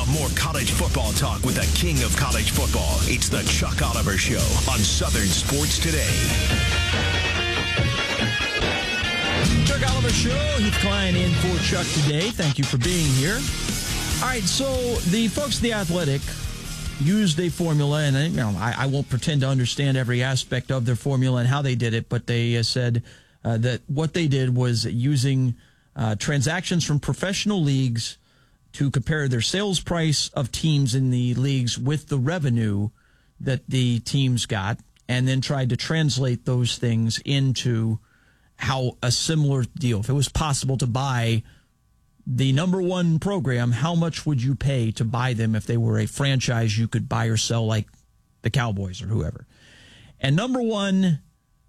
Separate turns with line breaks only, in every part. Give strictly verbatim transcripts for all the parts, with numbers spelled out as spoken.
more college football talk with the king of college football. It's the Chuck Oliver Show on Southern Sports Today.
Chuck Oliver Show. Heath Klein in for Chuck today. Thank you for being here. All right, so the folks at The Athletic used a formula, and you know, I, I won't pretend to understand every aspect of their formula and how they did it, but they uh, said uh, that what they did was using uh, transactions from professional leagues to compare their sales price of teams in the leagues with the revenue that the teams got, and then tried to translate those things into how a similar deal, if it was possible to buy the number one program, how much would you pay to buy them if they were a franchise you could buy or sell like the Cowboys or whoever? And number one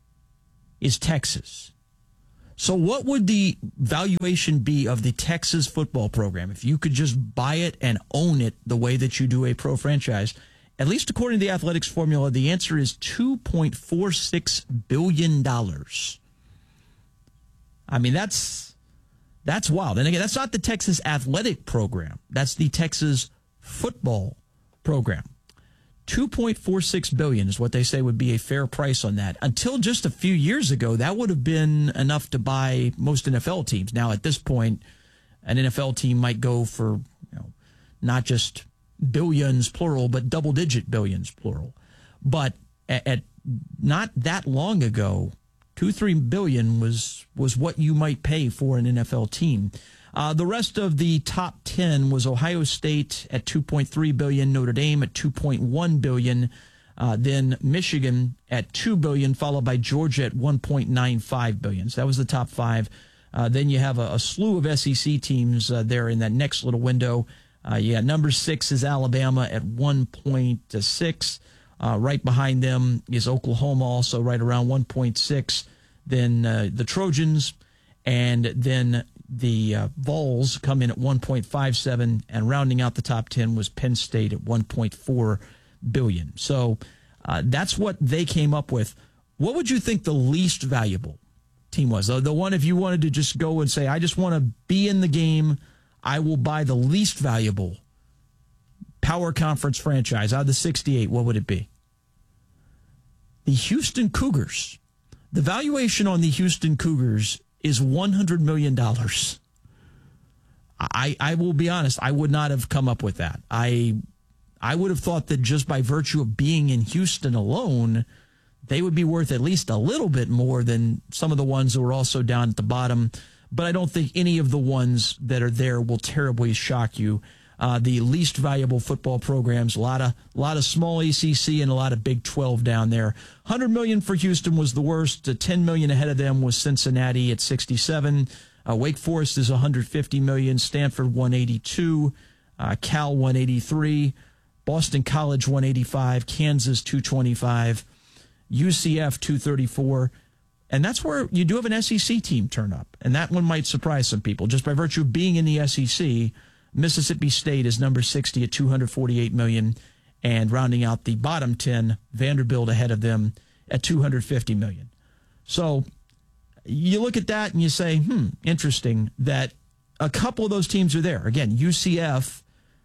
is Texas. So what would the valuation be of the Texas football program if you could just buy it and own it the way that you do a pro franchise? At least according to the Athletics formula, the answer is two point four six billion dollars. I mean, that's that's wild. And again, that's not the Texas athletic program. That's the Texas football program. two point four six billion dollars is what they say would be a fair price on that. Until just a few years ago, that would have been enough to buy most N F L teams. Now, at this point, an N F L team might go for, you know, not just billions, plural, but double-digit billions, plural. But at, at not that long ago, Two, three billion was was what you might pay for an N F L team. Uh, the rest of the top ten was Ohio State at two point three billion, Notre Dame at two point one billion, uh, then Michigan at two billion, followed by Georgia at one point nine five billion. So that was the top five. Uh, then you have a, a slew of S E C teams uh, there in that next little window. Uh, yeah, number six is Alabama at one point six. Uh, right behind them is Oklahoma, also right around one point six. Then uh, the Trojans, and then the uh, Vols come in at one point five seven, and rounding out the top ten was Penn State at one point four billion dollars. So uh, that's what they came up with. What would you think the least valuable team was? The, the one, if you wanted to just go and say, I just want to be in the game, I will buy the least valuable power conference franchise out of the sixty-eight, what would it be? The Houston Cougars. The valuation on the Houston Cougars is one hundred million dollars. I, I will be honest, I would not have come up with that. I I would have thought that just by virtue of being in Houston alone, they would be worth at least a little bit more than some of the ones that were also down at the bottom. But I don't think any of the ones that are there will terribly shock you. Uh, the least valuable football programs, a lot of a lot of small A C C and a lot of Big twelve down there. one hundred million dollars for Houston was the worst. Uh, ten million dollars ahead of them was Cincinnati at sixty-seven. Uh, Wake Forest is one hundred fifty million dollars. Stanford one hundred eighty-two. Uh, Cal one hundred eighty-three. Boston College one hundred eighty-five. Kansas two hundred twenty-five. U C F two hundred thirty-four. And that's where you do have an S E C team turn up. And that one might surprise some people. Just by virtue of being in the S E C, Mississippi State is number sixty at two hundred forty-eight million dollars, and rounding out the bottom ten, Vanderbilt ahead of them at two hundred fifty million dollars. So you look at that and you say, hmm, interesting that a couple of those teams are there. Again, U C F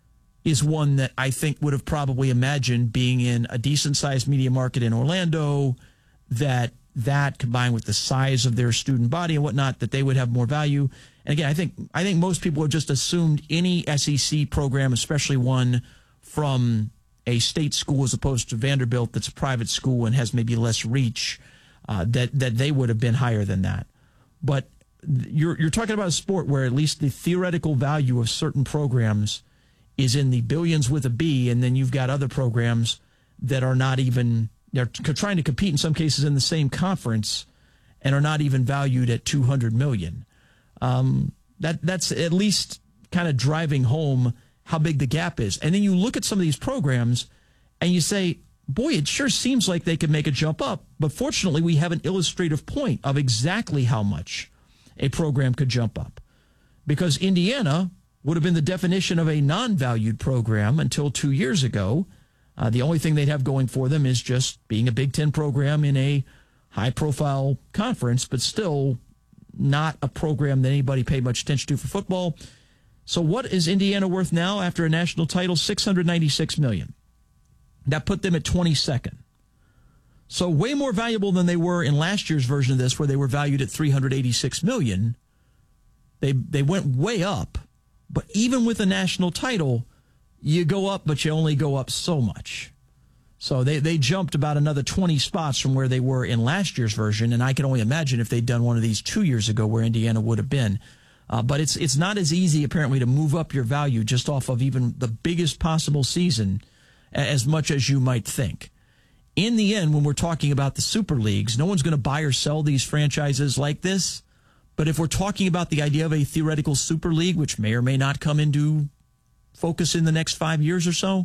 is one that I think would have probably imagined being in a decent-sized media market in Orlando, that that combined with the size of their student body and whatnot, that they would have more value. And again, I think I think most people have just assumed any S E C program, especially one from a state school as opposed to Vanderbilt that's a private school and has maybe less reach, uh, that that they would have been higher than that. But you're you're talking about a sport where at least the theoretical value of certain programs is in the billions with a B, and then you've got other programs that are not even, they're trying to compete in some cases in the same conference and are not even valued at two hundred million dollars. Um, that that's at least kind of driving home how big the gap is. And then you look at some of these programs and you say, boy, it sure seems like they could make a jump up. But fortunately, we have an illustrative point of exactly how much a program could jump up. Because Indiana would have been the definition of a non-valued program until two years ago. Uh, the only thing they'd have going for them is just being a Big Ten program in a high-profile conference, but still not a program that anybody paid much attention to for football. So what is Indiana worth now after a national title? six hundred ninety-six million dollars. That put them at twenty-second. So way more valuable than they were in last year's version of this, where they were valued at three hundred eighty-six million dollars. They they went way up, but even with a national title, you go up, but you only go up so much. So they, they jumped about another twenty spots from where they were in last year's version, and I can only imagine if they'd done one of these two years ago where Indiana would have been. Uh, but it's it's not as easy, apparently, to move up your value just off of even the biggest possible season as much as you might think. In the end, when we're talking about the super leagues, no one's going to buy or sell these franchises like this. But if we're talking about the idea of a theoretical super league, which may or may not come into focus in the next five years or so,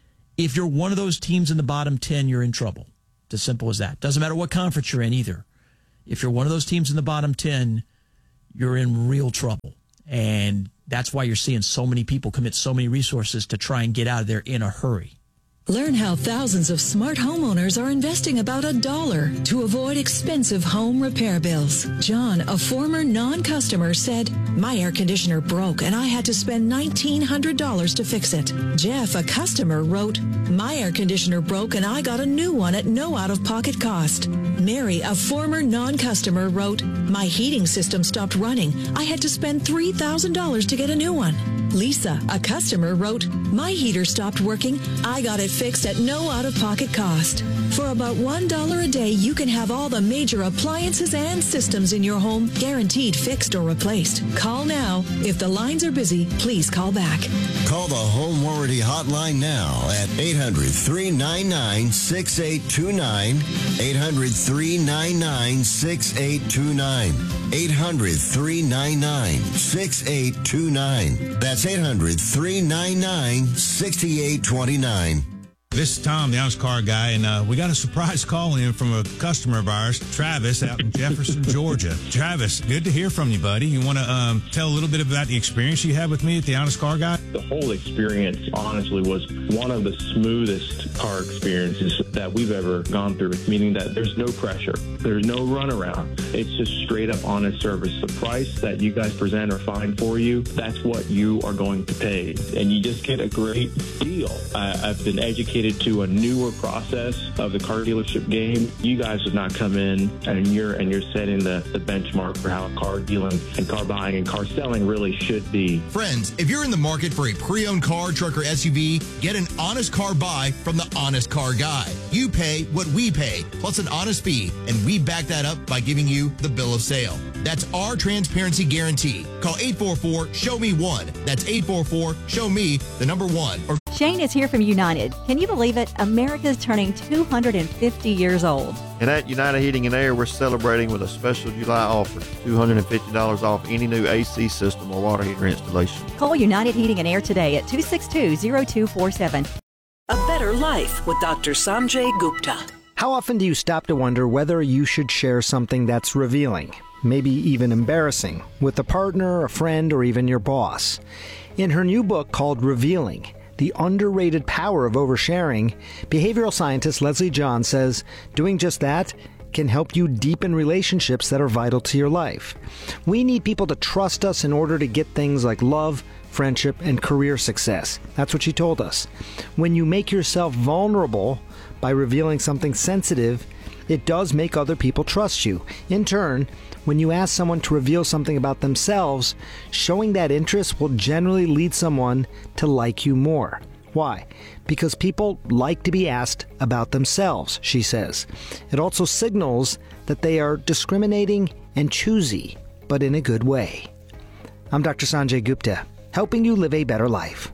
if you're one of those teams in the bottom ten, you're in trouble. It's as simple as that. Doesn't matter what conference you're in either. If you're one of those teams in the bottom ten, you're in real trouble. And that's why you're seeing so many people commit so many resources to try and get out of there in a hurry.
Learn how thousands of smart homeowners are investing about a dollar to avoid expensive home repair bills. John, a former non-customer, said, "My air conditioner broke and I had to spend nineteen hundred dollars to fix it." Jeff, a customer, wrote, "My air conditioner broke and I got a new one at no out-of-pocket cost." Mary, a former non-customer, wrote, "My heating system stopped running. I had to spend three thousand dollars to get a new one." Lisa, a customer, wrote, "My heater stopped working. I got it fixed at no out-of-pocket cost." For about one dollar a day, you can have all the major appliances and systems in your home guaranteed fixed or replaced. Call now. If the lines are busy, please call back.
Call the Home Warranty Hotline now at eight hundred, three nine nine, six eight two nine, eight hundred, three nine nine, six eight two nine, eight hundred, three nine nine, six eight two nine. That's eight hundred, three nine nine, six eight two nine.
This is Tom, the Honest Car Guy, and uh, we got a surprise call in from a customer of ours, Travis, out in Jefferson, Georgia. Travis, good to hear from you, buddy. You want to um, tell a little bit about the experience you had with me at the Honest Car Guy?
The whole experience, honestly, was one of the smoothest car experiences that we've ever gone through, meaning that there's no pressure. There's no runaround. It's just straight up honest service. The price that you guys present or find for you, that's what you are going to pay. And you just get a great deal. I, I've been educated to a newer process of the car dealership game. You guys have not come in and you're and you're setting the, the benchmark for how car dealing and car buying and car selling really should be.
Friends, if you're in the market for a pre-owned car, truck, or S U V, get an honest car buy from the Honest Car Guy. You pay what we pay, plus an honest fee, and we back that up by giving you the bill of sale. That's our transparency guarantee. Call eight four four, show me one. That's eight four four, show me the number one. Or
Shane is here from United. Can you believe it? America's turning two hundred fifty years old.
And at United Heating and Air, we're celebrating with a special July offer, two hundred fifty dollars off any new A C system or water heater installation.
Call United Heating and Air today at two six two, zero two four seven.
A Better Life with Doctor Sanjay Gupta.
How often do you stop to wonder whether you should share something that's revealing, maybe even embarrassing, with a partner, a friend, or even your boss? In her new book called Revealing, The Underrated Power of Oversharing, behavioral scientist Leslie John says doing just that can help you deepen relationships that are vital to your life. We need people to trust us in order to get things like love, friendship, and career success. That's what she told us. When you make yourself vulnerable by revealing something sensitive, it does make other people trust you. In turn, when you ask someone to reveal something about themselves, showing that interest will generally lead someone to like you more. Why? Because people like to be asked about themselves, she says. It also signals that they are discriminating and choosy, but in a good way. I'm Doctor Sanjay Gupta, helping you live a better life.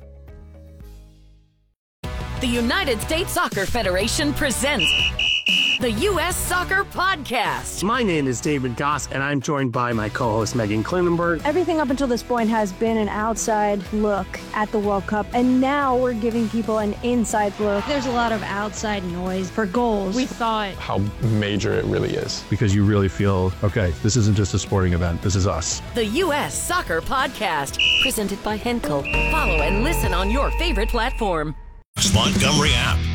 The United States Soccer Federation presents the U S Soccer Podcast.
My name is David Goss, and I'm joined by my co-host Megan Klinenberg.
Everything up until this point has been an outside look at the World Cup, and now we're giving people an inside look.
There's a lot of outside noise for goals. We thought
how major it really is.
Because you really feel, okay, this isn't just a sporting event, this is us.
The U S Soccer Podcast, presented by Henkel. Follow and listen on your favorite platform.
Montgomery app.